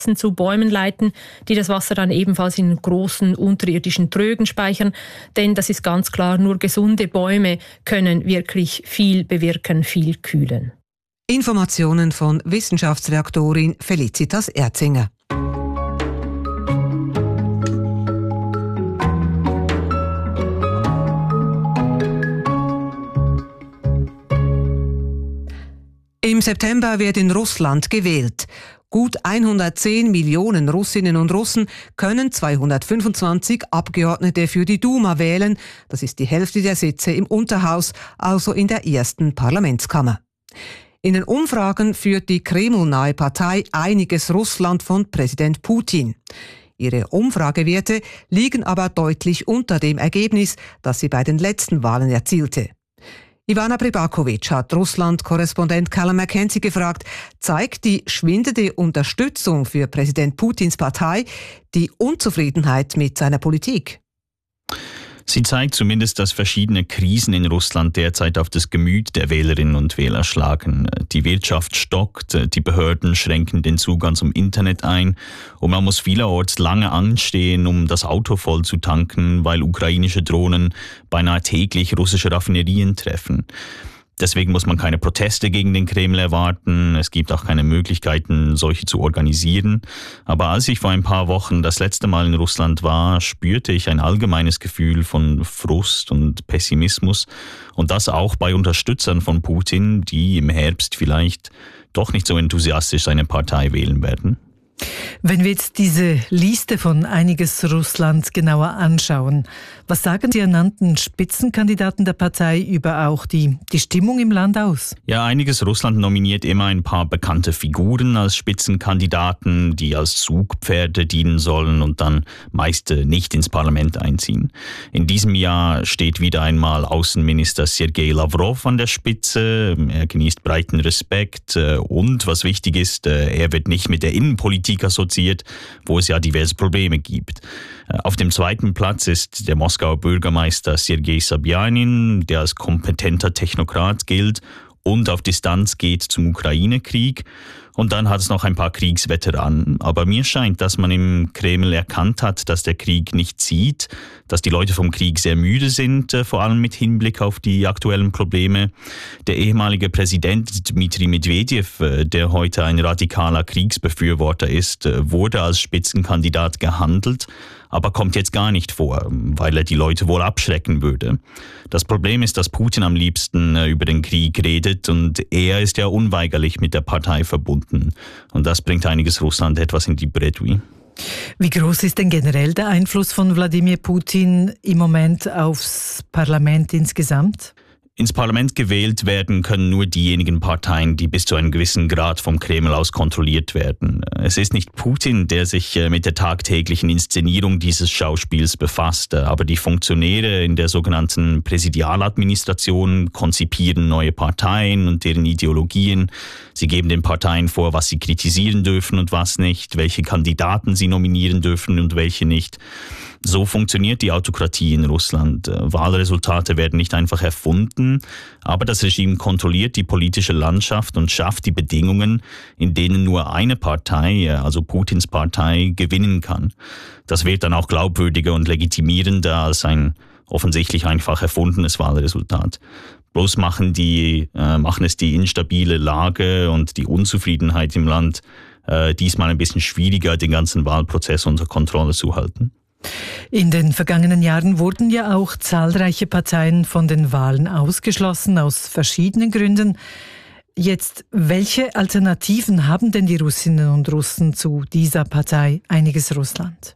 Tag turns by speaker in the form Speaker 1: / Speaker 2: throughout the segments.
Speaker 1: zu Bäumen leiten, die das Wasser dann ebenfalls in großen unterirdischen Trögen speichern. Denn das ist ganz klar, nur gesunde Bäume können wirklich viel bewirken, viel kühlen.
Speaker 2: Informationen von Wissenschaftsreaktorin Felicitas Erzinger. Im September wird in Russland gewählt. Gut 110 Millionen Russinnen und Russen können 225 Abgeordnete für die Duma wählen. Das ist die Hälfte der Sitze im Unterhaus, also in der ersten Parlamentskammer. In den Umfragen führt die Kreml-nahe Partei Einiges Russland von Präsident Putin. Ihre Umfragewerte liegen aber deutlich unter dem Ergebnis, das sie bei den letzten Wahlen erzielte. Ivana Pribakovic hat Russland-Korrespondent Callum McKenzie gefragt, zeigt die schwindende Unterstützung für Präsident Putins Partei die Unzufriedenheit mit seiner Politik?
Speaker 3: Sie zeigt zumindest, dass verschiedene Krisen in Russland derzeit auf das Gemüt der Wählerinnen und Wähler schlagen. Die Wirtschaft stockt, die Behörden schränken den Zugang zum Internet ein und man muss vielerorts lange anstehen, um das Auto voll zu tanken, weil ukrainische Drohnen beinahe täglich russische Raffinerien treffen. Deswegen muss man keine Proteste gegen den Kreml erwarten. Es gibt auch keine Möglichkeiten, solche zu organisieren. Aber als ich vor ein paar Wochen das letzte Mal in Russland war, spürte ich ein allgemeines Gefühl von Frust und Pessimismus. Und das auch bei Unterstützern von Putin, die im Herbst vielleicht doch nicht so enthusiastisch seine Partei wählen werden.
Speaker 4: Wenn wir jetzt diese Liste von Einiges Russland genauer anschauen, was sagen die ernannten Spitzenkandidaten der Partei über auch die Stimmung im Land aus?
Speaker 3: Ja, Einiges Russland nominiert immer ein paar bekannte Figuren als Spitzenkandidaten, die als Zugpferde dienen sollen und dann meist nicht ins Parlament einziehen. In diesem Jahr steht wieder einmal Außenminister Sergei Lavrov an der Spitze. Er genießt breiten Respekt und, was wichtig ist, er wird nicht mit der Innenpolitik assoziiert, wo es ja diverse Probleme gibt. Auf dem zweiten Platz ist der Moskauer Bürgermeister Sergei Sobjanin, der als kompetenter Technokrat gilt und auf Distanz geht zum Ukraine-Krieg. Und dann hat es noch ein paar Kriegsveteranen. Aber mir scheint, dass man im Kreml erkannt hat, dass der Krieg nicht zieht, dass die Leute vom Krieg sehr müde sind, vor allem mit Hinblick auf die aktuellen Probleme. Der ehemalige Präsident Dmitri Medvedev, der heute ein radikaler Kriegsbefürworter ist, wurde als Spitzenkandidat gehandelt, aber kommt jetzt gar nicht vor, weil er die Leute wohl abschrecken würde. Das Problem ist, dass Putin am liebsten über den Krieg redet und er ist ja unweigerlich mit der Partei verbunden. Und das bringt Einiges Russland etwas in die Bredouille.
Speaker 4: Wie groß ist denn generell der Einfluss von Wladimir Putin im Moment aufs Parlament insgesamt?
Speaker 3: Ins Parlament gewählt werden können nur diejenigen Parteien, die bis zu einem gewissen Grad vom Kreml aus kontrolliert werden. Es ist nicht Putin, der sich mit der tagtäglichen Inszenierung dieses Schauspiels befasst, aber die Funktionäre in der sogenannten Präsidialadministration konzipieren neue Parteien und deren Ideologien. Sie geben den Parteien vor, was sie kritisieren dürfen und was nicht, welche Kandidaten sie nominieren dürfen und welche nicht. So funktioniert die Autokratie in Russland. Wahlresultate werden nicht einfach erfunden, aber das Regime kontrolliert die politische Landschaft und schafft die Bedingungen, in denen nur eine Partei, also Putins Partei, gewinnen kann. Das wird dann auch glaubwürdiger und legitimierender als ein offensichtlich einfach erfundenes Wahlresultat. Bloß machen es die instabile Lage und die Unzufriedenheit im Land diesmal ein bisschen schwieriger, den ganzen Wahlprozess unter Kontrolle zu halten.
Speaker 4: In den vergangenen Jahren wurden ja auch zahlreiche Parteien von den Wahlen ausgeschlossen, aus verschiedenen Gründen. Jetzt, welche Alternativen haben denn die Russinnen und Russen zu dieser Partei Einiges Russland?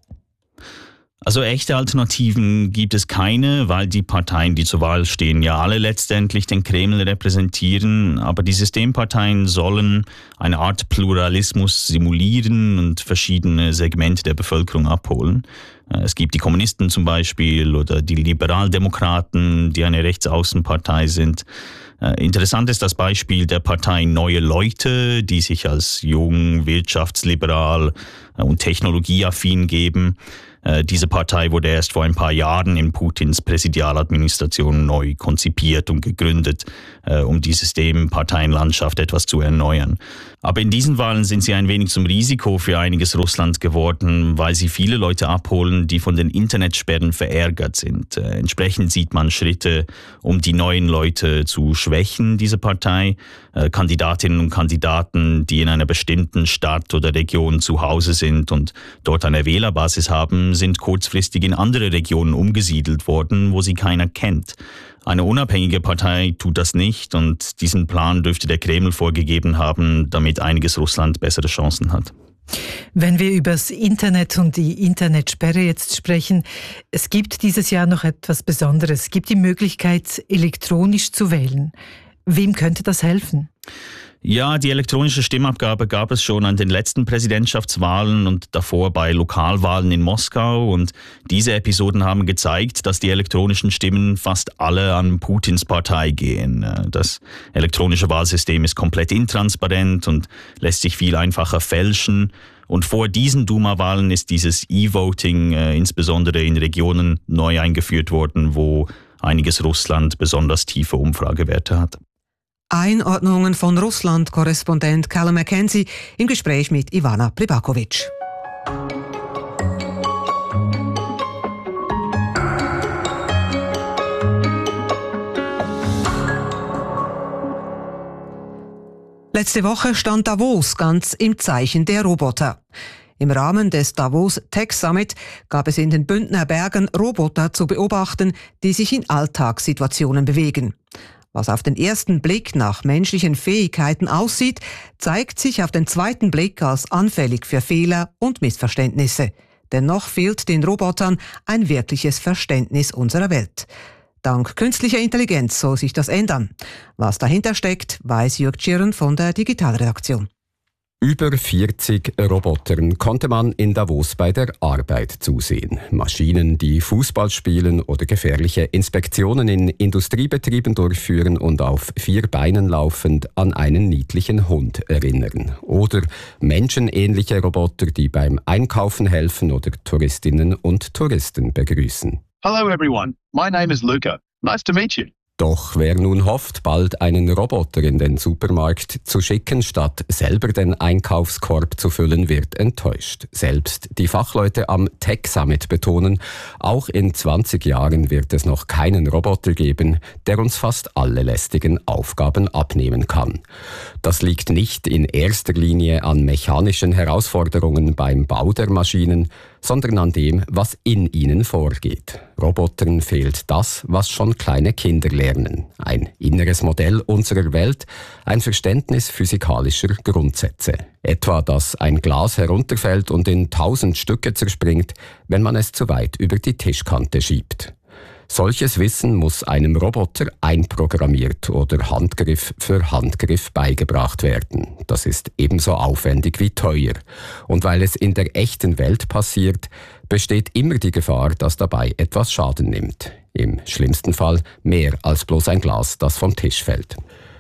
Speaker 3: Also echte Alternativen gibt es keine, weil die Parteien, die zur Wahl stehen, ja alle letztendlich den Kreml repräsentieren. Aber die Systemparteien sollen eine Art Pluralismus simulieren und verschiedene Segmente der Bevölkerung abholen. Es gibt die Kommunisten zum Beispiel oder die Liberaldemokraten, die eine Rechtsaußenpartei sind. Interessant ist das Beispiel der Partei Neue Leute, die sich als jung, wirtschaftsliberal und technologieaffin geben. Diese Partei wurde erst vor ein paar Jahren in Putins Präsidialadministration neu konzipiert und gegründet, um die Systemparteienlandschaft etwas zu erneuern. Aber in diesen Wahlen sind sie ein wenig zum Risiko für einiges Russland geworden, weil sie viele Leute abholen, die von den Internetsperren verärgert sind. Entsprechend sieht man Schritte, um die neuen Leute zu schwächen, diese Partei. Kandidatinnen und Kandidaten, die in einer bestimmten Stadt oder Region zu Hause sind und dort eine Wählerbasis haben, sind kurzfristig in andere Regionen umgesiedelt worden, wo sie keiner kennt. Eine unabhängige Partei tut das nicht und diesen Plan dürfte der Kreml vorgegeben haben, damit einiges Russland bessere Chancen hat.
Speaker 4: Wenn wir über das Internet und die Internetsperre jetzt sprechen, es gibt dieses Jahr noch etwas Besonderes. Es gibt die Möglichkeit, elektronisch zu wählen. Wem könnte das helfen?
Speaker 3: Ja, die elektronische Stimmabgabe gab es schon an den letzten Präsidentschaftswahlen und davor bei Lokalwahlen in Moskau. Und diese Episoden haben gezeigt, dass die elektronischen Stimmen fast alle an Putins Partei gehen. Das elektronische Wahlsystem ist komplett intransparent und lässt sich viel einfacher fälschen. Und vor diesen Duma-Wahlen ist dieses E-Voting insbesondere in Regionen neu eingeführt worden, wo einiges Russland besonders tiefe Umfragewerte hat.
Speaker 2: Einordnungen von Russland-Korrespondent Callum McKenzie im Gespräch mit Ivana Pribakovic. Letzte Woche stand Davos ganz im Zeichen der Roboter. Im Rahmen des Davos Tech Summit gab es in den Bündner Bergen Roboter zu beobachten, die sich in Alltagssituationen bewegen. Was auf den ersten Blick nach menschlichen Fähigkeiten aussieht, zeigt sich auf den zweiten Blick als anfällig für Fehler und Missverständnisse. Dennoch fehlt den Robotern ein wirkliches Verständnis unserer Welt. Dank künstlicher Intelligenz soll sich das ändern. Was dahinter steckt, weiß Jörg Tschirren von der Digitalredaktion.
Speaker 5: Über 40 Robotern konnte man in Davos bei der Arbeit zusehen. Maschinen, die Fußball spielen oder gefährliche Inspektionen in Industriebetrieben durchführen und auf 4 Beinen laufend an einen niedlichen Hund erinnern. Oder menschenähnliche Roboter, die beim Einkaufen helfen oder Touristinnen und Touristen begrüßen.
Speaker 6: Hello everyone, my name is Luca. Nice to meet you.
Speaker 5: Doch wer nun hofft, bald einen Roboter in den Supermarkt zu schicken, statt selber den Einkaufskorb zu füllen, wird enttäuscht. Selbst die Fachleute am Tech Summit betonen, auch in 20 Jahren wird es noch keinen Roboter geben, der uns fast alle lästigen Aufgaben abnehmen kann. Das liegt nicht in erster Linie an mechanischen Herausforderungen beim Bau der Maschinen, sondern an dem, was in ihnen vorgeht. Robotern fehlt das, was schon kleine Kinder lernen. Ein inneres Modell unserer Welt, ein Verständnis physikalischer Grundsätze. Etwa, dass ein Glas herunterfällt und in 1000 Stücke zerspringt, wenn man es zu weit über die Tischkante schiebt. Solches Wissen muss einem Roboter einprogrammiert oder Handgriff für Handgriff beigebracht werden. Das ist ebenso aufwendig wie teuer. Und weil es in der echten Welt passiert, besteht immer die Gefahr, dass dabei etwas Schaden nimmt. Im schlimmsten Fall mehr als bloß ein Glas, das vom Tisch fällt.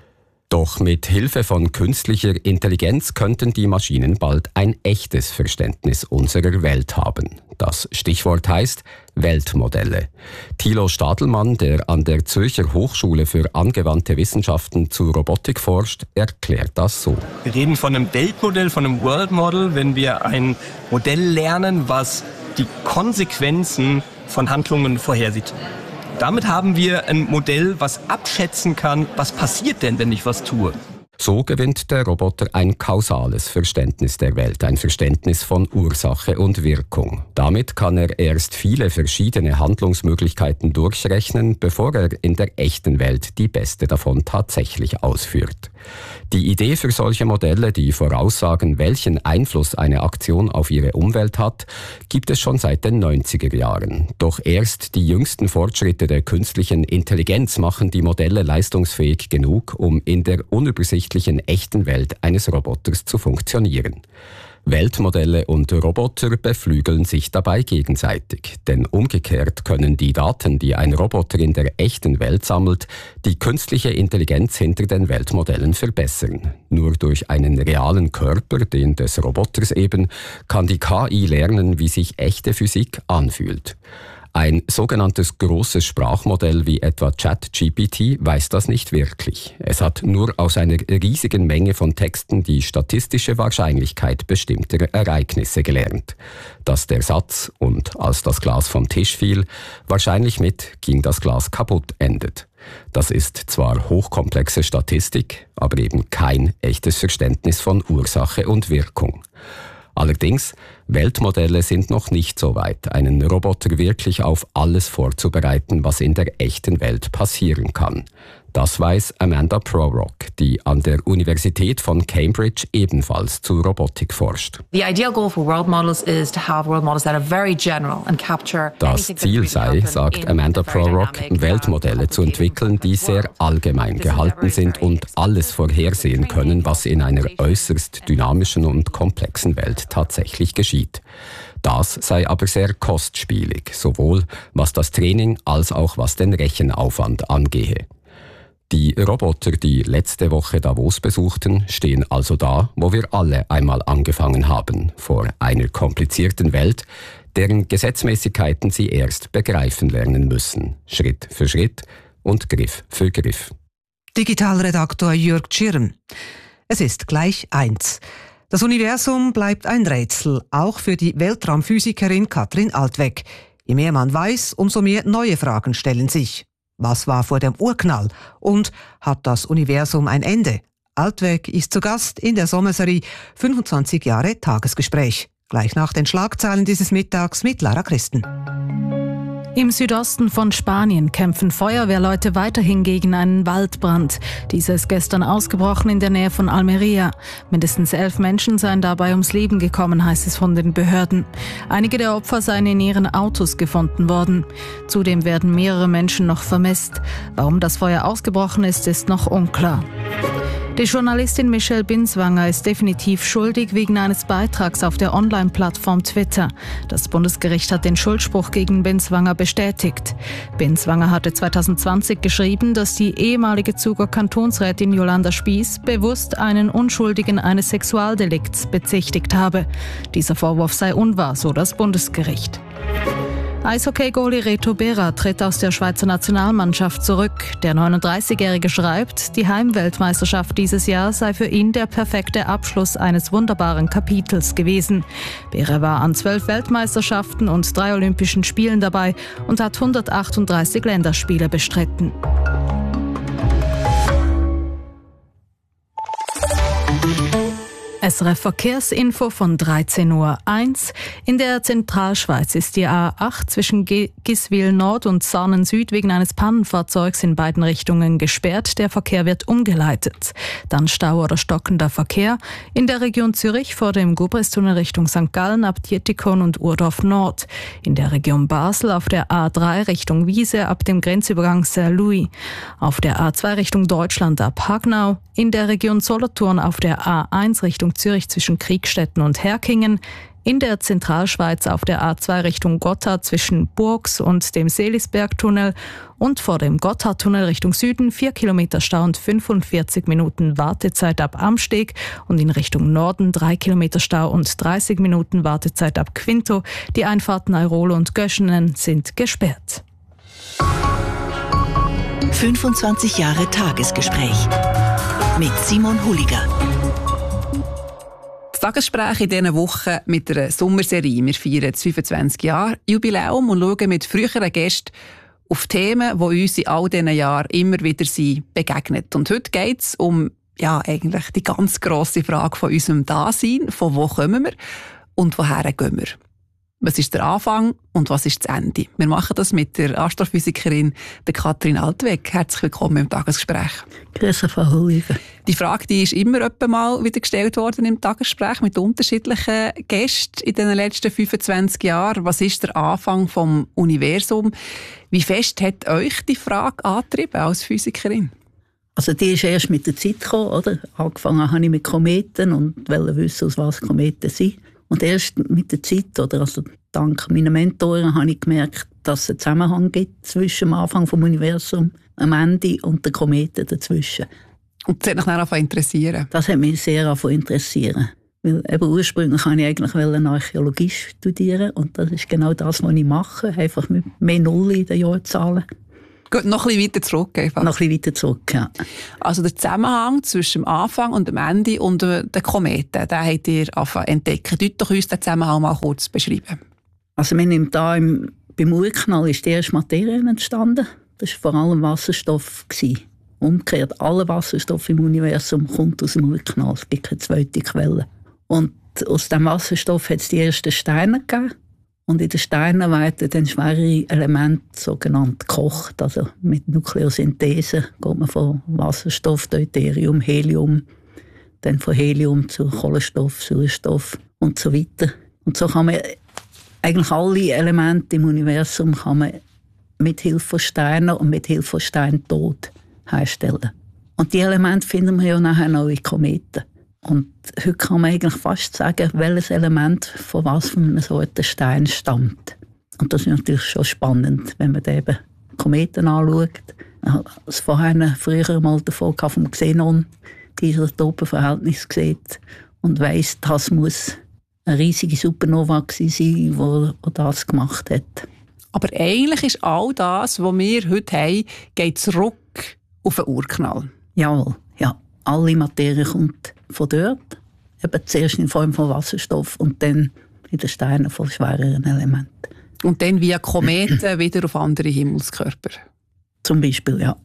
Speaker 5: Doch mit Hilfe von künstlicher Intelligenz könnten die Maschinen bald ein echtes Verständnis unserer Welt haben. Das Stichwort heißt Weltmodelle. Thilo Stadelmann, der an der Zürcher Hochschule für angewandte Wissenschaften zu Robotik forscht, erklärt das so.
Speaker 7: Wir reden von einem Weltmodell, von einem World Model, wenn wir ein Modell lernen, was die Konsequenzen von Handlungen vorhersieht. Damit haben wir ein Modell, was abschätzen kann, was passiert denn, wenn ich was tue.
Speaker 5: So gewinnt der Roboter ein kausales Verständnis der Welt, ein Verständnis von Ursache und Wirkung. Damit kann er erst viele verschiedene Handlungsmöglichkeiten durchrechnen, bevor er in der echten Welt die beste davon tatsächlich ausführt. Die Idee für solche Modelle, die voraussagen, welchen Einfluss eine Aktion auf ihre Umwelt hat, gibt es schon seit den 90er Jahren. Doch erst die jüngsten Fortschritte der künstlichen Intelligenz machen die Modelle leistungsfähig genug, um in der unübersichtlichen echten Welt eines Roboters zu funktionieren. Weltmodelle und Roboter beflügeln sich dabei gegenseitig. Denn umgekehrt können die Daten, die ein Roboter in der echten Welt sammelt, die künstliche Intelligenz hinter den Weltmodellen verbessern. Nur durch einen realen Körper, den des Roboters eben, kann die KI lernen, wie sich echte Physik anfühlt. Ein sogenanntes großes Sprachmodell wie etwa ChatGPT weiß das nicht wirklich. Es hat nur aus einer riesigen Menge von Texten die statistische Wahrscheinlichkeit bestimmter Ereignisse gelernt. Dass der Satz „und als das Glas vom Tisch fiel" wahrscheinlich mit „ging das Glas kaputt" endet. Das ist zwar hochkomplexe Statistik, aber eben kein echtes Verständnis von Ursache und Wirkung. Allerdings, Weltmodelle sind noch nicht so weit, einen Roboter wirklich auf alles vorzubereiten, was in der echten Welt passieren kann. Das weiß Amanda Prorock, die an der Universität von Cambridge ebenfalls zu Robotik forscht. Das Ziel sei, sagt Amanda Prorock, Weltmodelle zu entwickeln, die sehr allgemein gehalten sind und alles vorhersehen können, was in einer äußerst dynamischen und komplexen Welt tatsächlich geschieht. Das sei aber sehr kostspielig, sowohl was das Training als auch was den Rechenaufwand angehe. Die Roboter, die letzte Woche Davos besuchten, stehen also da, wo wir alle einmal angefangen haben, vor einer komplizierten Welt, deren Gesetzmäßigkeiten sie erst begreifen lernen müssen, Schritt für Schritt und Griff für Griff.
Speaker 2: Digitalredaktor Jörg Tschirm. Es ist gleich 1. Das Universum bleibt ein Rätsel, auch für die Weltraumphysikerin Katrin Altwegg. Je mehr man weiß, umso mehr neue Fragen stellen sich. Was war vor dem Urknall? Und hat das Universum ein Ende? Altwegg ist zu Gast in der Sommerserie 25 Jahre Tagesgespräch. Gleich nach den Schlagzeilen dieses Mittags mit Lara Christen.
Speaker 8: Im Südosten von Spanien kämpfen Feuerwehrleute weiterhin gegen einen Waldbrand. Dieser ist gestern ausgebrochen in der Nähe von Almería. Mindestens 11 Menschen seien dabei ums Leben gekommen, heißt es von den Behörden. Einige der Opfer seien in ihren Autos gefunden worden. Zudem werden mehrere Menschen noch vermisst. Warum das Feuer ausgebrochen ist, ist noch unklar. Die Journalistin Michelle Binswanger ist definitiv schuldig wegen eines Beitrags auf der Online-Plattform Twitter. Das Bundesgericht hat den Schuldspruch gegen Binswanger bestätigt. Binswanger hatte 2020 geschrieben, dass die ehemalige Zuger Kantonsrätin Jolanda Spies bewusst einen Unschuldigen eines Sexualdelikts bezichtigt habe. Dieser Vorwurf sei unwahr, so das Bundesgericht. Eishockey-Goalie Reto Berra tritt aus der Schweizer Nationalmannschaft zurück. Der 39-Jährige schreibt, die Heimweltmeisterschaft dieses Jahr sei für ihn der perfekte Abschluss eines wunderbaren Kapitels gewesen. Berra war an 12 Weltmeisterschaften und 3 Olympischen Spielen dabei und hat 138 Länderspiele bestritten. SRF Verkehrsinfo von 13:01 Uhr. In der Zentralschweiz ist die A8 zwischen Giswil Nord und Sarnen Süd wegen eines Pannenfahrzeugs in beiden Richtungen gesperrt. Der Verkehr wird umgeleitet. Dann Stau oder stockender Verkehr in der Region Zürich vor dem Gubristunnel Richtung St. Gallen ab Dietikon und Urdorf Nord. In der Region Basel auf der A3 Richtung Wiese ab dem Grenzübergang Saint-Louis. Auf der A2 Richtung Deutschland ab Hagnau. In der Region Solothurn auf der A1 Richtung Zürich zwischen Kriegstetten und Herkingen, in der Zentralschweiz auf der A2 Richtung Gotthard zwischen Burgs und dem Seelisbergtunnel und vor dem Gotthardtunnel Richtung Süden 4 Kilometer Stau und 45 Minuten Wartezeit ab Amsteg und in Richtung Norden 3 Kilometer Stau und 30 Minuten Wartezeit ab Quinto. Die Einfahrten Airolo und Göschenen sind gesperrt.
Speaker 9: 25 Jahre Tagesgespräch mit Simon Huliger.
Speaker 10: Das Tagesgespräch in dieser Woche mit einer Sommerserie. Wir feiern das 25 Jahre Jubiläum und schauen mit früheren Gästen auf Themen, die uns in all diesen Jahren immer wieder begegnet. Und heute geht es um eigentlich die ganz grosse Frage von unserem Dasein. Von wo kommen wir und woher gehen wir? Was ist der Anfang und was ist das Ende? Wir machen das mit der Astrophysikerin der Katrin Altwegg. Herzlich willkommen im Tagesgespräch.
Speaker 11: Grüße, Frau Huliger.
Speaker 10: Die Frage, die ist immer öppe mal wieder gestellt worden im Tagesgespräch mit unterschiedlichen Gästen in den letzten 25 Jahren. Was ist der Anfang vom Universum? Wie fest hat euch die Frage angetrieben als Physikerin?
Speaker 11: Also die ist erst mit der Zeit gekommen, oder? Angefangen habe ich mit Kometen und wollte wissen, aus was Kometen sind. Und erst mit der Zeit, oder also dank meinen Mentoren, habe ich gemerkt, dass es einen Zusammenhang gibt zwischen dem Anfang des Universums, am Ende und den Kometen dazwischen.
Speaker 10: Und das hat mich dann angefangen interessieren?
Speaker 11: Das hat mich sehr angefangen interessieren. Weil eben ursprünglich wollte ich eigentlich Archäologie studieren und das ist genau das, was ich mache, einfach mit mehr Null in den Jahrzahlen.
Speaker 10: Gut, noch ein bisschen weiter zurück einfach.
Speaker 11: Noch ein bisschen weiter zurück, ja.
Speaker 10: Also der Zusammenhang zwischen dem Anfang und dem Ende und den Kometen, den habt ihr entdeckt. Könnt doch uns den Zusammenhang mal kurz beschreiben.
Speaker 11: Also wir nehmen da beim Urknall ist die erste Materie entstanden. Das war vor allem Wasserstoff. Umgekehrt, aller Wasserstoff im Universum kommt aus dem Urknall. Es gibt keine zweite Quelle. Und aus dem Wasserstoff hat es die ersten Steine gegeben. Und in den Steinen werden dann schwerere Elemente sogenannt gekocht. Also mit Nukleosynthese geht man von Wasserstoff, Deuterium, Helium, dann von Helium zu Kohlenstoff, Sauerstoff und so weiter. Und so kann man eigentlich alle Elemente im Universum kann man mit Hilfe von Sternen und mit Hilfe von Steintod herstellen. Und die Elemente finden wir ja nachher noch in Kometen. Und heute kann man eigentlich fast sagen, welches Element von was für einer Sorte Stein stammt. Und das ist natürlich schon spannend, wenn man eben Kometen anschaut. Ich habe es früher mal davon vom Xenon, die Isotopenverhältnis sieht und weiss, das muss eine riesige Supernova sein, die das gemacht hat.
Speaker 10: Aber eigentlich ist all das, was wir heute haben, geht zurück auf den Urknall.
Speaker 11: Jawohl, ja. Alle Materie kommt von dort. Eben zuerst in Form von Wasserstoff und dann in den Steinen von schwereren Elementen.
Speaker 10: Und dann via Kometen wieder auf andere Himmelskörper?
Speaker 11: Zum Beispiel, ja.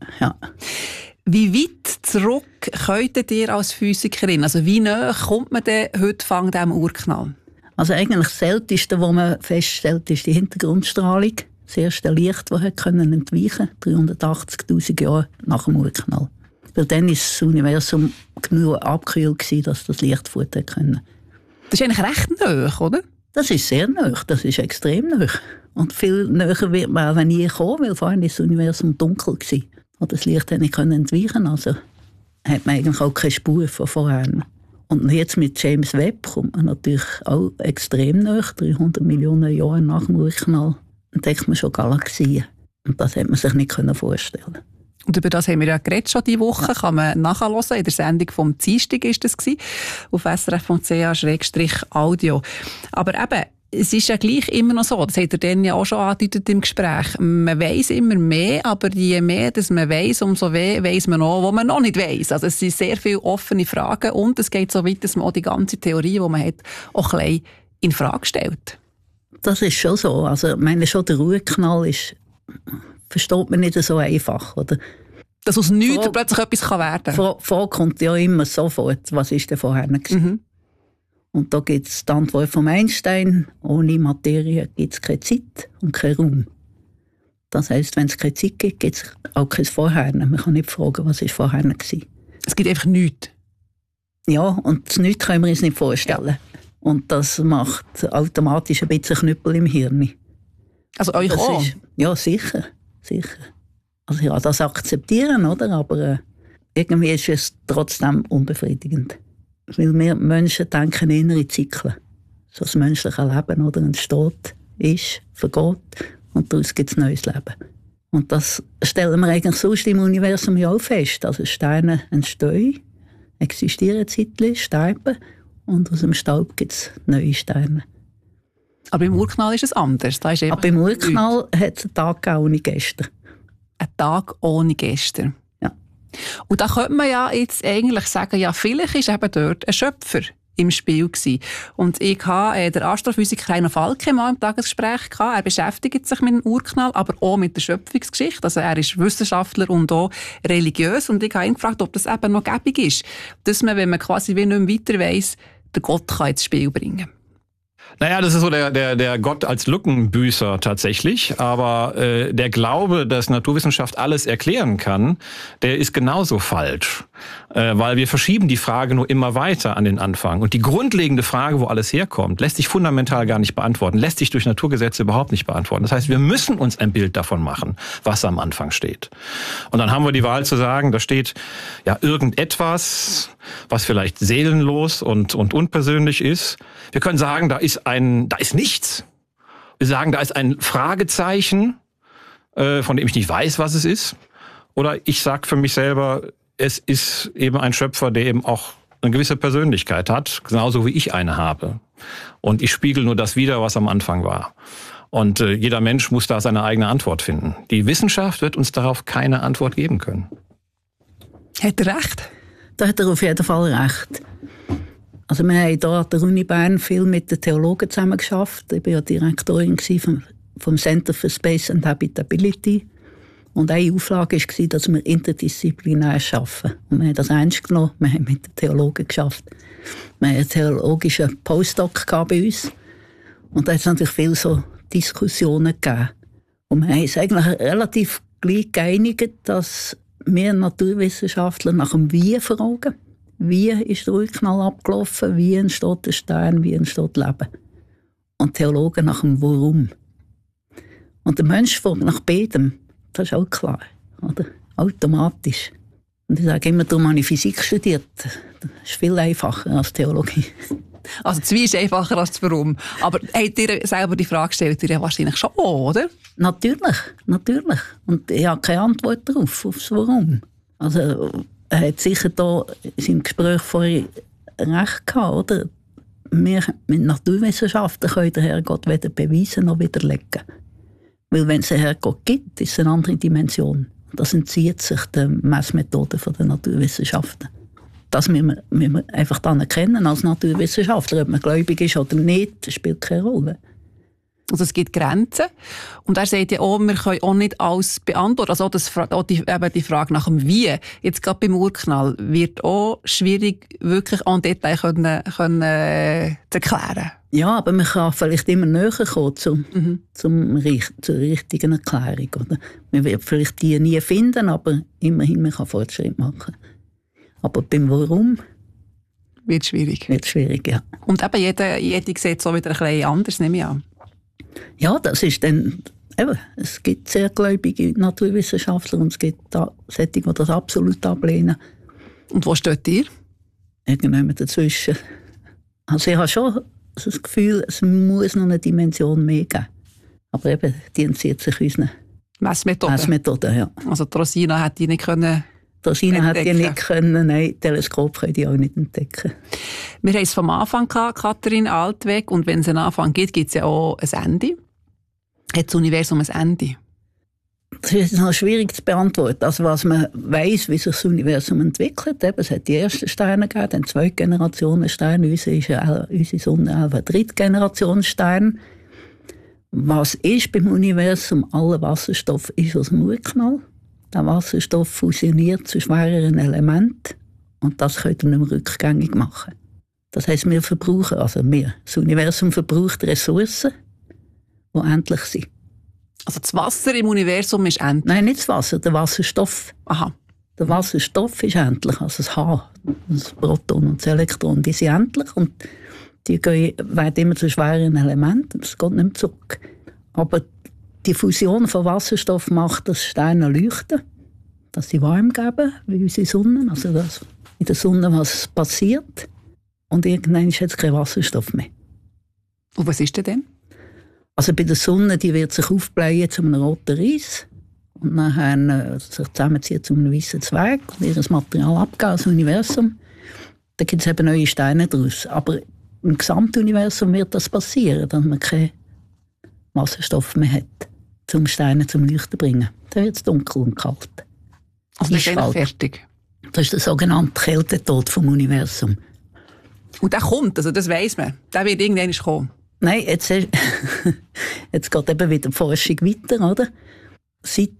Speaker 10: Wie weit zurück könntet ihr als Physikerin? Also wie nahe kommt man denn heute von diesem Urknall?
Speaker 11: Also eigentlich das Älteste, was man feststellt, ist die Hintergrundstrahlung. Das erste Licht, das entweichen konnte, 380'000 Jahre nach dem Urknall. Weil dann war das Universum genug abgekühlt, dass das Licht fort konnte.
Speaker 10: Das ist eigentlich recht nahe, oder?
Speaker 11: Das ist sehr nahe, das ist extrem nahe. Und viel näher wird man auch nie kommen, weil vorhin war das Universum dunkel gewesen. Und das Licht nicht entweichen, also hat man eigentlich auch keine Spur von vorher. Und jetzt mit James Webb kommt man natürlich auch extrem nahe, 300 Millionen Jahre nach dem Urknall entdeckt man schon Galaxien. Und das hätte man sich nicht vorstellen können.
Speaker 10: Und über das haben wir ja geredet schon diese Woche, ja. Kann man nachhören. In der Sendung vom Dienstag war das auf srf.ch/audio. Aber eben, es ist ja gleich immer noch so, das hat er dann ja auch schon angedeutet im Gespräch, man weiss immer mehr, aber je mehr dass man weiss, umso mehr weiss man noch, was man noch nicht weiss. Also es sind sehr viele offene Fragen und es geht so weit, dass man auch die ganze Theorie, die man hat, auch ein bisschen in Frage stellt.
Speaker 11: Das ist schon so. Also ich meine, schon der Urknall ist, versteht man nicht so einfach, oder?
Speaker 10: Dass aus nichts plötzlich etwas werden kann.
Speaker 11: Vorkommt ja immer sofort, was ist denn vorher gewesen? Mhm. Und da gibt es die Antwort von Einstein, ohne Materie gibt es keine Zeit und keinen Raum. Das heisst, wenn es keine Zeit gibt, gibt es auch kein Vorher. Man kann nicht fragen, was ist vorher gewesen.
Speaker 10: Es gibt einfach nichts.
Speaker 11: Ja, und das Nichts können wir uns nicht vorstellen. Ja. Und das macht automatisch ein bisschen Knüppel im Hirn.
Speaker 10: Also euch auch?
Speaker 11: Ja, sicher. Also ja, das akzeptieren, oder? Aber irgendwie ist es trotzdem unbefriedigend. Weil wir Menschen denken in innere Zyklen. So das menschliche Leben, oder? Entsteht, ist, vergeht und daraus gibt es neues Leben. Und das stellen wir eigentlich sonst im Universum ja auch fest. Also Steine entstehen, existieren zeitlich, sterben und aus dem Staub gibt es neue Steine.
Speaker 10: Aber im Urknall ist es anders. Da ist
Speaker 11: aber im Urknall hat es einen Tag ohne gestern.
Speaker 10: Ein Tag ohne gestern.
Speaker 11: Ja.
Speaker 10: Und da könnte man ja jetzt eigentlich sagen, ja, vielleicht ist eben dort ein Schöpfer im Spiel gewesen. Und ich habe den Astrophysiker Heino Falke mal im Tagesgespräch gehabt. Er beschäftigt sich mit dem Urknall, aber auch mit der Schöpfungsgeschichte. Also er ist Wissenschaftler und auch religiös. Und ich habe ihn gefragt, ob das eben noch gäbig ist. Dass man, wenn man quasi wie nicht mehr weiter weiss, den Gott kann ins Spiel bringen kann.
Speaker 12: Naja, das ist so der Gott als Lückenbüßer tatsächlich. Aber der Glaube, dass Naturwissenschaft alles erklären kann, der ist genauso falsch. Weil wir verschieben die Frage nur immer weiter an den Anfang. Und die grundlegende Frage, wo alles herkommt, lässt sich fundamental gar nicht beantworten, lässt sich durch Naturgesetze überhaupt nicht beantworten. Das heißt, wir müssen uns ein Bild davon machen, was am Anfang steht. Und dann haben wir die Wahl zu sagen, da steht ja irgendetwas, was vielleicht seelenlos und unpersönlich ist. Wir können sagen, da ist nichts. Wir sagen, da ist ein Fragezeichen, von dem ich nicht weiß, was es ist. Oder ich sage für mich selber, es ist eben ein Schöpfer, der eben auch eine gewisse Persönlichkeit hat, genauso wie ich eine habe. Und ich spiegel nur das wider, was am Anfang war. Und jeder Mensch muss da seine eigene Antwort finden. Die Wissenschaft wird uns darauf keine Antwort geben können.
Speaker 11: Hat er recht? Da hat er auf jeden Fall recht. Also wir haben hier an der Uni Bern viel mit den Theologen zusammen geschafft. Ich war ja Direktorin vom Center for Space and Habitability. Und eine Auflage war, dass wir interdisziplinär arbeiten. Und wir haben das ernst genommen. Wir haben mit den Theologen geschafft. Wir haben einen theologischen Postdoc bei uns. Und da hat es natürlich viele so Diskussionen gegeben. Und wir haben uns eigentlich relativ gleich geeinigt, dass wir Naturwissenschaftler nach dem Wie fragen. Wie ist der Urknall abgelaufen? Wie entsteht der Stern? Wie entsteht Leben? Und Theologen nach dem Warum. Und der Mensch fragt nach beidem. Das ist auch klar, oder? Automatisch. Und ich sage immer, darum habe ich Physik studiert. Das ist viel einfacher als Theologie.
Speaker 10: Also das Wie ist einfacher als das Warum. Aber habt ihr selber die Frage gestellt, ihr wahrscheinlich schon, oder?
Speaker 11: Natürlich. Und ich habe keine Antwort darauf, auf das Warum. Also er hat sicher da in seinem Gespräch vorhin recht gehabt, oder? Wir mit Naturwissenschaften können den Herrgott weder beweisen noch widerlegen. Weil wenn es einen Herrgott gibt, ist es eine andere Dimension. Das entzieht sich den Messmethoden der Naturwissenschaften. Das müssen wir einfach dann erkennen als Naturwissenschaftler. Ob man gläubig ist oder nicht, spielt keine Rolle.
Speaker 10: Also es gibt Grenzen. Und er sagt ja auch, wir können auch nicht alles beantworten. Also auch die Frage nach dem Wie. Jetzt gerade beim Urknall wird auch schwierig, wirklich en Detail können zu erklären.
Speaker 11: Ja, aber man kann vielleicht immer näher kommen zur richtigen Erklärung. Oder? Man wird vielleicht die nie finden, aber immerhin man kann Fortschritt machen. Aber beim Warum
Speaker 10: wird schwierig.
Speaker 11: Ja.
Speaker 10: Und eben jeder sieht so wieder ein bisschen anders, nehme ich an.
Speaker 11: Ja, das ist dann, eben, es gibt sehr gläubige Naturwissenschaftler und es gibt solche, die das absolut ablehnen.
Speaker 10: Und wo steht ihr?
Speaker 11: Irgendwann dazwischen. Also ich habe schon das Gefühl, es muss noch eine Dimension mehr geben. Aber eben, die entzieht sich unseren Messmethoden. Ja.
Speaker 10: Also die Rosina hätte die nicht können.
Speaker 11: Die Rosina hätte die nicht können, nein, Teleskop können die auch nicht entdecken.
Speaker 10: Wir haben es vom Anfang gehabt, Katharin Altweg, und wenn es einen Anfang gibt, gibt es ja auch ein Ende. Hat das Universum ein Ende?
Speaker 11: Das ist noch schwierig zu beantworten. Also was man weiss, wie sich das Universum entwickelt. Eben, es hat die ersten Sterne gegeben, dann 2 Generationen Sterne. Unsere Sonne ist ein Drittgenerationsstern. Was ist beim Universum? Aller Wasserstoff ist aus dem Urknall. Der Wasserstoff fusioniert zu schwereren Elementen und das können wir nicht mehr rückgängig machen. Das heisst, das Universum verbraucht Ressourcen, die endlich sind.
Speaker 10: Also das Wasser im Universum ist endlich?
Speaker 11: Nein, nicht das Wasser, der Wasserstoff.
Speaker 10: Aha.
Speaker 11: Der Wasserstoff ist endlich, also das H, das Proton und das Elektron, die sind endlich und die werden immer zu schweren Elementen, das geht nicht mehr zurück. Aber die Fusion von Wasserstoff macht, dass Sterne leuchten, dass sie warm geben, wie unsere Sonne, also dass in der Sonne was passiert und irgendwann ist jetzt kein Wasserstoff mehr.
Speaker 10: Und was ist denn?
Speaker 11: Also bei der Sonne, die wird sich aufblähen zu einem roten Reis und nachher sich zusammenziehen zu einem weißen Zwerg und ihr Material abgeben als Universum. Da gibt es eben neue Sterne daraus. Aber im Gesamtuniversum wird das passieren, dass man keinen Wasserstoff mehr hat, um Steine zum Leuchten zu bringen. Dann wird es dunkel und kalt.
Speaker 10: Also das ist fertig?
Speaker 11: Das ist der sogenannte Kältetod vom Universum.
Speaker 10: Und der kommt, also das weiss man. Der wird irgendwann kommen.
Speaker 11: Nein, jetzt geht eben wieder die Forschung weiter, oder? Seit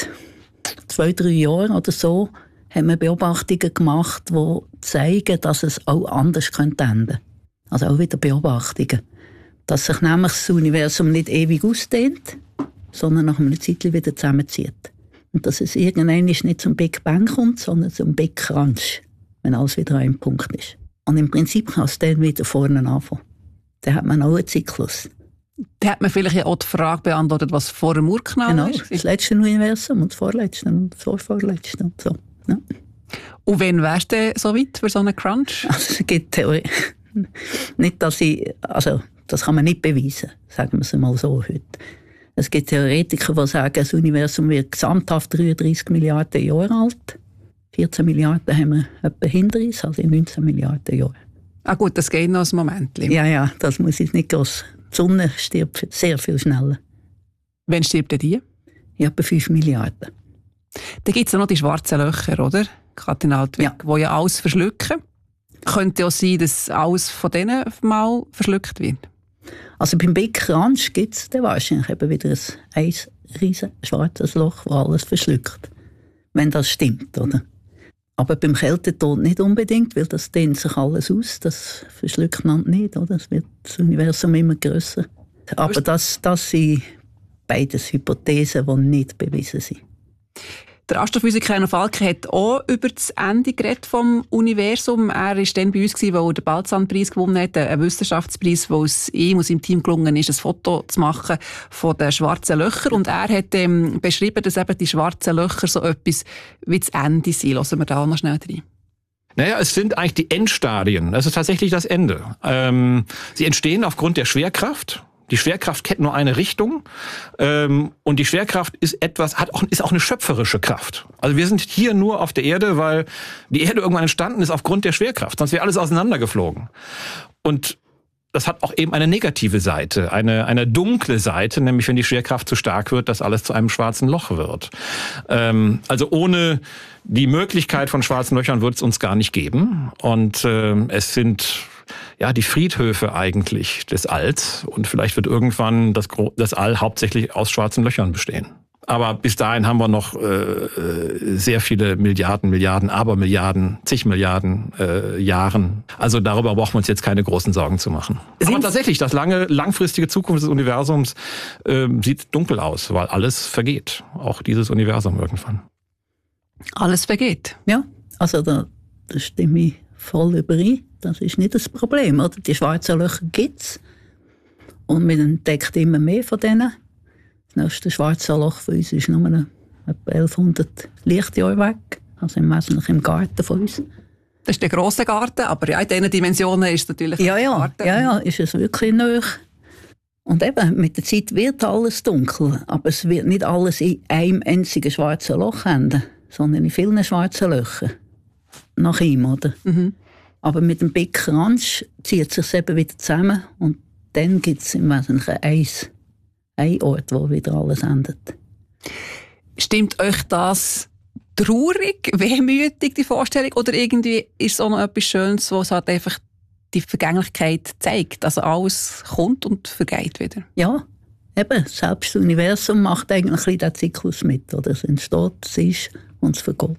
Speaker 11: 2-3 Jahren oder so haben wir Beobachtungen gemacht, die zeigen, dass es auch anders enden könnte. Also auch wieder Beobachtungen. dass sich nämlich das Universum nicht ewig ausdehnt, sondern nach einer Zeit wieder zusammenzieht. Und dass es irgendwann nicht zum Big Bang kommt, sondern zum Big Crunch, wenn alles wieder an einem Punkt ist. Und im Prinzip kann es dann wieder vorne anfangen. Dann hat man auch einen Zyklus.
Speaker 10: Da hat man vielleicht auch die Frage beantwortet, was vor dem Urknall ist.
Speaker 11: Das letzte Universum und das vorletzte und das vorvorletzte und so. Ja.
Speaker 10: Und wann wärst du so weit für so einen Crunch?
Speaker 11: Also, es gibt Theorie. Nicht, dass das kann man nicht beweisen, sagen wir es mal so heute. Es gibt Theoretiker, die sagen, das Universum wird gesamthaft 33 Milliarden Jahre alt. 14 Milliarden haben wir etwa hinter uns, also in 19 Milliarden Jahren.
Speaker 10: Ah gut, das geht noch ein Moment.
Speaker 11: Ja, das muss jetzt nicht groß. Die Sonne stirbt sehr viel schneller.
Speaker 10: Wann stirbt denn die?
Speaker 11: Ja, etwa 5 Milliarden.
Speaker 10: Dann gibt es noch die schwarzen Löcher, oder? Kathrin Altweg, die ja alles verschlucken. Könnte auch sein, dass alles von denen mal verschluckt wird?
Speaker 11: Also beim Big Crunch gibt es dann wahrscheinlich eben wieder ein riesen schwarzes Loch, das alles verschluckt. Wenn das stimmt, oder? Aber beim Kältetod nicht unbedingt, weil das dehnt sich alles aus. Das verschluckt man nicht, oder? Es wird das Universum immer grösser. Aber das sind beides Hypothesen, die nicht bewiesen sind.
Speaker 10: Der Astrophysiker Heino Falke hat auch über das Ende geredet vom Universum. Er war dann bei uns, weil er den Balzan-Preis gewonnen hat, einen Wissenschaftspreis, wo es ihm und seinem Team gelungen ist, ein Foto zu machen von den schwarzen Löchern. Und er hat beschrieben, dass eben die schwarzen Löcher so etwas wie das Ende sind. Hören wir da auch noch schnell rein.
Speaker 12: Naja, es sind eigentlich die Endstadien. Das ist tatsächlich das Ende. Sie entstehen aufgrund der Schwerkraft. Die Schwerkraft kennt nur eine Richtung, und die Schwerkraft ist auch eine schöpferische Kraft. Also wir sind hier nur auf der Erde, weil die Erde irgendwann entstanden ist aufgrund der Schwerkraft. Sonst wäre alles auseinandergeflogen. Und das hat auch eben eine negative Seite, eine dunkle Seite, nämlich wenn die Schwerkraft zu stark wird, dass alles zu einem schwarzen Loch wird. Also ohne die Möglichkeit von schwarzen Löchern wird es uns gar nicht geben. Und es sind die Friedhöfe eigentlich des Alls. Und vielleicht wird irgendwann das All hauptsächlich aus schwarzen Löchern bestehen. Aber bis dahin haben wir noch sehr viele Milliarden, zig Milliarden Jahren. Also darüber brauchen wir uns jetzt keine großen Sorgen zu machen. Aber tatsächlich, das langfristige Zukunft des Universums sieht dunkel aus, weil alles vergeht. Auch dieses Universum irgendwann.
Speaker 10: Alles vergeht?
Speaker 11: Ja, also da stimme ich voll überein. Das ist nicht das Problem, oder? Die schwarzen Löcher gibt es. Und man entdeckt immer mehr von denen. Das nächste schwarze Loch von uns ist nur etwa 1100 Lichtjahre weg. Also im Wesentlichen im Garten von uns.
Speaker 10: Das ist der grosse Garten, aber in diesen Dimensionen ist es natürlich
Speaker 11: der Garten. Ja, ist es wirklich nahe. Und eben, mit der Zeit wird alles dunkel. Aber es wird nicht alles in einem einzigen schwarzen Loch enden, sondern in vielen schwarzen Löchern. Nach ihm, oder? Mhm. Aber mit dem Big Crunch zieht es sich eben wieder zusammen und dann gibt es im Wesentlichen ein Ort, wo wieder alles endet.
Speaker 10: Stimmt euch das traurig, wehmütig, die Vorstellung? Oder irgendwie ist es auch noch etwas Schönes, was halt einfach die Vergänglichkeit zeigt? Also alles kommt und vergeht wieder.
Speaker 11: Ja, eben. Selbst das Universum macht eigentlich diesen Zyklus mit. Oder? Es entsteht, es ist und es vergeht.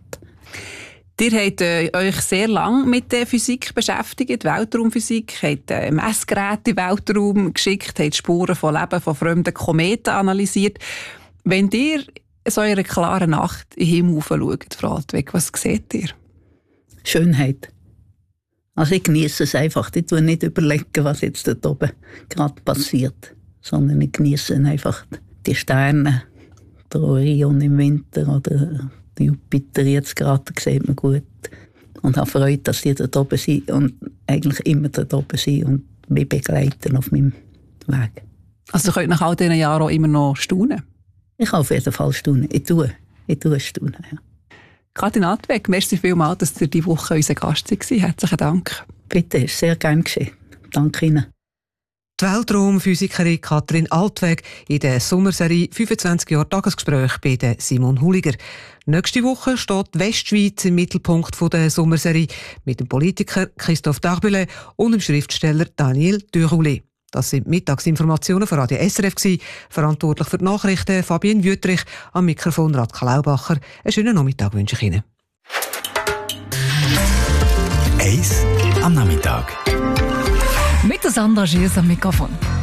Speaker 10: Ihr habt euch sehr lange mit der Physik beschäftigt, Weltraumphysik, habt Messgeräte im Weltraum geschickt, habt Spuren von Leben von fremden Kometen analysiert. Wenn ihr so in einer klaren Nacht in den Himmel schaut, Frau Altweg, was seht ihr?
Speaker 11: Schönheit. Also ich genieße es einfach. Ich tue nicht überlegen, was jetzt dort oben gerade passiert, sondern ich genieße einfach die Sterne, der Orion im Winter oder Jupiter jetzt gerade, sieht man gut. Und habe Freude, dass die dort oben sind und eigentlich immer dort oben sind und mich begleiten auf meinem Weg.
Speaker 10: Also ihr könnt nach all diesen Jahren auch immer noch staunen?
Speaker 11: Ich kann auf jeden Fall staunen. Ich tue staunen, ja.
Speaker 10: Kathrin Altweg, merci vielmals, dass ihr diese Woche unser Gast war. Herzlichen Dank.
Speaker 11: Bitte, ist sehr gern geschehen. Danke Ihnen.
Speaker 2: Die Weltraumphysikerin Kathrin Altweg in der Sommerserie 25 Jahre Tagesgespräch bei der Simon Huliger. Nächste Woche steht die Westschweiz im Mittelpunkt der Sommerserie mit dem Politiker Christophe Darbellet und dem Schriftsteller Daniel Dürroulet. Das sind Mittagsinformationen von Radio SRF gewesen. Verantwortlich für die Nachrichten Fabienne Wüttrich, am Mikrofon Radka Laubacher. Einen schönen Nachmittag wünsche ich Ihnen.
Speaker 13: 1 am Nachmittag.
Speaker 8: Mit der Sandra Schiers am Mikrofon.